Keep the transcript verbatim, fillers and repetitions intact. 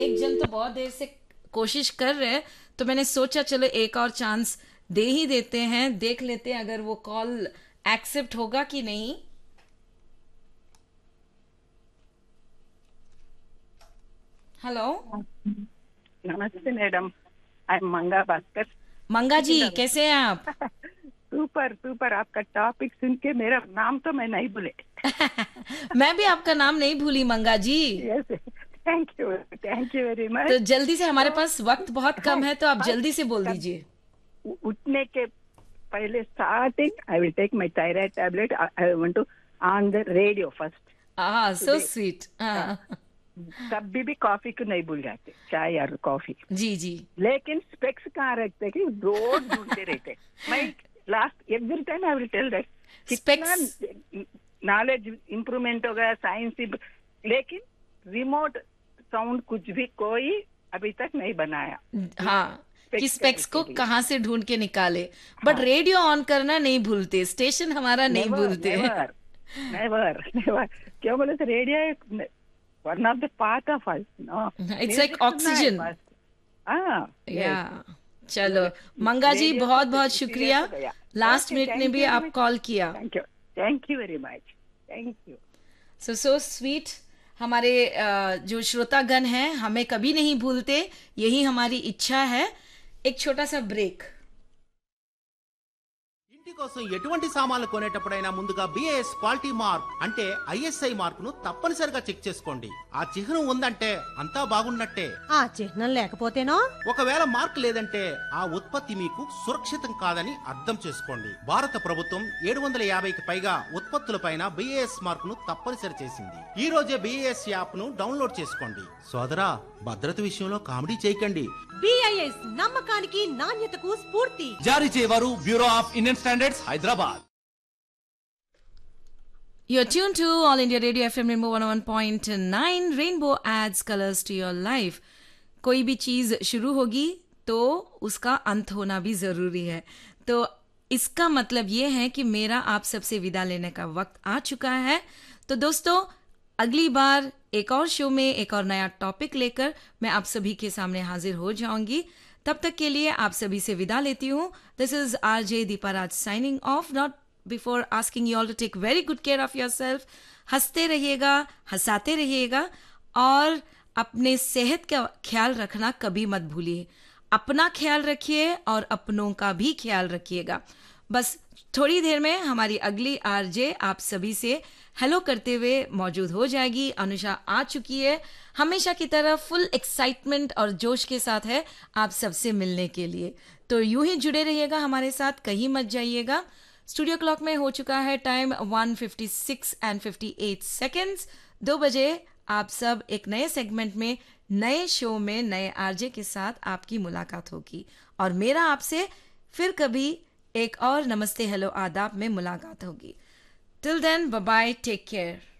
एक जन तो बहुत देर से कोशिश कर रहे हैं, तो मैंने सोचा चलो एक और चांस दे ही देते हैं, देख लेते हैं अगर वो कॉल एक्सेप्ट होगा कि नहीं। हेलो। नमस्ते मैडम। आई एम मंगा भास्कर मंगा जी, सिकंदराबाद। कैसे हैं आप? सुपर सुपर, आपका टॉपिक सुन के मेरा नाम तो मैं नहीं भूले। मैं भी आपका नाम नहीं भूली मंगा जी। Yes, thank you thank you very तो मच। जल्दी से, हमारे तो पास वक्त बहुत कम हाय, है, तो आप फर्स्ट जल्दी से बोल कब दीजिए। उ- उठने के पहले starting I will take my thyroid tablet. I want to on the radio first हाँ, सो टुडे। स्वीट। हाँ। कभी भी कॉफी को नहीं भूल जाते, चाय और कॉफी। जी जी। लेकिन स्पेक्स कहाँ रखते कि रोज ढूंढते रहते। मैं last every time I will tell that कितना स्पेक्स। नॉलेज इम्प्रूवमेंट हो गया साइंस, लेकिन रिमोट साउंड कुछ भी कोई अभी तक नहीं बनाया हाँ, कि स्पेक्स करने स्पेक्स को के लिए। कहाँ से ढूंढ के निकाले। बट हाँ, रेडियो ऑन करना नहीं भूलते, स्टेशन हमारा नहीं नेवर भूलते। Never never never. क्यों बोले तो radio one of the part of us. No, it's like music सुनना है ऑक्सीजन। बस। हाँ, या। यस। चलो मंगा जी, रेडियो बहुत से बहुत सीरियस शुक्रिया। हो गया। लास्ट ओके, मिनट में थैंक भी यू वेरी आप मच। कॉल किया। Thank you thank you very much. Thank you. So so sweet. हमारे अ, जो श्रोतागण हैं हमें कभी नहीं भूलते, यही हमारी इच्छा है। एक छोटा सा ब्रेक। ఇంటి కోసం ఎటువంటి సామాన్లు కొనేటప్పుడైనా ముందుగా బిఏఎస్ క్వాలిటీ మార్క్ అంటే ఐఎస్ఐ మార్కును తప్పనిసరిగా చెక్ చేసుకోండి. ఆ చిహ్నం ఉందంటే అంతా బాగున్నట్టే. ఆ చిహ్నం లేకపోతేనో? ఒకవేళ మార్క్ లేదంటే ఆ ఉత్పత్తి మీకు సురక్షితం కాదని అర్థం చేసుకోండి. భారత ప్రభుత్వం ఏడు వందల యాభైకి పైగా ఉత్పత్తులపైన బిఏఎస్ మార్కును తప్పనిసరి చేసింది. ఈ రోజే బిఏఎస్ యాప్ ను డౌన్లోడ్ చేసుకోండి. సోదరా, భద్రత విషయంలో కామెడీ చేయకండి. బిఐఎస్ నమ్మకానికి నాణ్యతకు స్ఫూర్తి. జారీ చేయవారు bureau of Indian standards Hyderabad. You're tuned to All India Radio F M Rainbow one oh one point nine. Rainbow adds colors to your life. कोई भी चीज शुरू होगी तो उसका अंत होना भी जरूरी है। तो इसका मतलब ये है कि मेरा आप सबसे विदा लेने का वक्त आ चुका है। तो दोस्तों, अगली बार एक और शो में एक और नया टॉपिक लेकर मैं आप सभी के सामने हाजिर हो जाऊंगी। तब तक के लिए आप सभी से विदा लेती हूँ। This is R J Deepa Raj signing off, not before asking you all to take very good care of your self. हंसते रहिएगा, हंसाते रहिएगा, और अपने सेहत का ख्याल रखना कभी मत भूलिए। अपना ख्याल रखिए और अपनों का भी ख्याल रखिएगा। बस थोड़ी देर में हमारी अगली आरजे आप सभी से हेलो करते हुए मौजूद हो जाएगी। अनुषा आ चुकी है, हमेशा की तरह फुल एक्साइटमेंट और जोश के साथ है आप सबसे मिलने के लिए। तो यूं ही जुड़े रहिएगा हमारे साथ, कहीं मत जाइएगा। स्टूडियो क्लॉक में हो चुका है time one fifty six and fifty eight seconds. दो बजे आप सब एक नए सेगमेंट में, नए शो में, नए आरजे के साथ आपकी मुलाकात होगी, और मेरा आपसे फिर कभी एक और नमस्ते हेलो आदाब में मुलाकात होगी। Till then, bye bye, take care.